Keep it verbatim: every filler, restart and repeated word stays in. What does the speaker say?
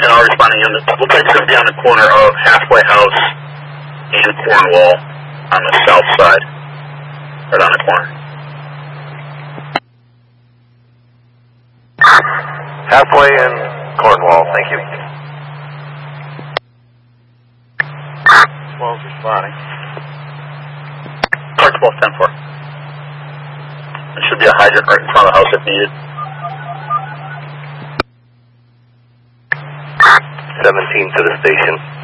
and all responding units. Looks like it's going to be on the corner of Halfway House and Cornwall on the south side, right on the corner. Halfway and Cornwall, thank you. twelve responding. Car twelve ten four. There should be a hydrant right in front of the house if needed. seventeen to the station.